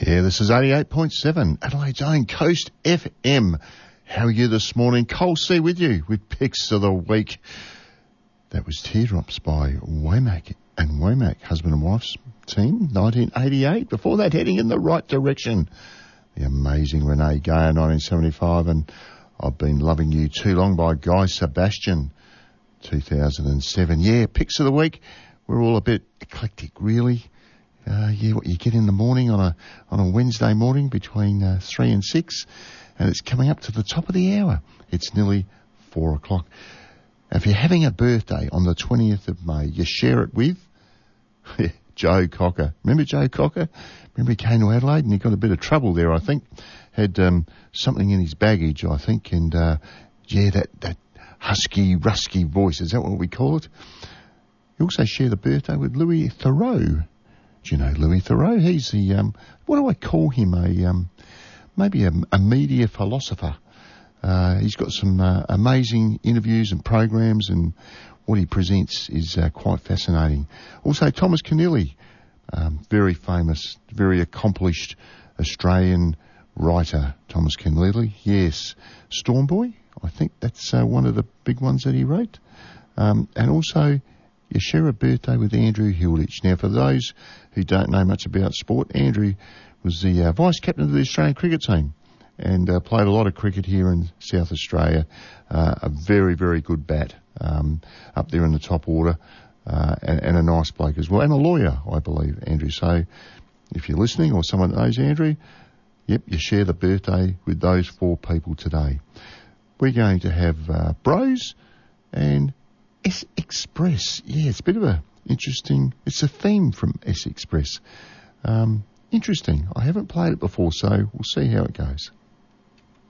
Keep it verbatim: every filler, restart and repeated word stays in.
Yeah, this is eighty-eight point seven, Adelaide's own Coast F M. How are you this morning? Cole C with you with Picks of the Week. That was Teardrops by Womack and Womack, husband and wife's team, nineteen eighty-eight. Before that, Heading in the Right Direction, the amazing Renee Geyer, nineteen seventy-five, and I've Been Loving You Too Long by Guy Sebastian, two thousand seven. Yeah, Picks of the Week. We're all a bit eclectic, really. Uh, yeah, what you get in the morning on a on a Wednesday morning between uh, three and six, and it's coming up to the top of the hour. It's nearly four o'clock. If you're having a birthday on the twentieth of May, you share it with Joe Cocker. Remember Joe Cocker? Remember he came to Adelaide and he got a bit of trouble there, I think. Had um, something in his baggage, I think, and uh, yeah, that, that husky, rusky voice, is that what we call it? He also shared a birthday with Louis Theroux. Do you know Louis Theroux? He's the, um, what do I call him? A, um, maybe a, a media philosopher. Uh, he's got some uh, amazing interviews and programs, and what he presents is uh, quite fascinating. Also, Thomas Keneally, um, very famous, very accomplished Australian writer, Thomas Keneally. Yes, Stormboy, I think that's uh, one of the big ones that he wrote. Um, and also, you share a birthday with Andrew Hilditch. Now, for those who don't know much about sport, Andrew was the uh, vice captain of the Australian cricket team and uh, played a lot of cricket here in South Australia. Uh, a very, very good bat um, up there in the top order, uh, and, and a nice bloke as well, and a lawyer, I believe, Andrew. So if you're listening or someone that knows Andrew, yep, you share the birthday with those four people today. We're going to have uh, Bros and S Express. Yeah, it's a bit of a interesting, it's a theme from S Express. Um, interesting. I haven't played it before, so we'll see how it goes.